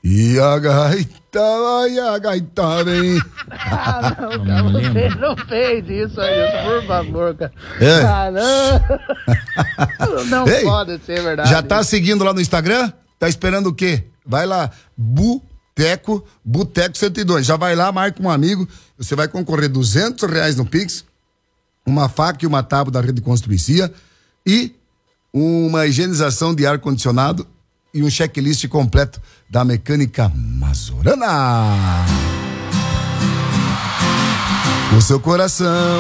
E a gaita vem. Não, você não fez isso, por favor, cara. Não Ei, pode ser verdade. Já tá seguindo lá no Instagram? Tá esperando o quê? Vai lá, Boteco 102. Já vai lá, marca um amigo. Você vai concorrer R$200 no Pix, uma faca e uma tábua da Rede Construicia e uma higienização de ar-condicionado e um checklist completo da Mecânica Mazorana. O seu coração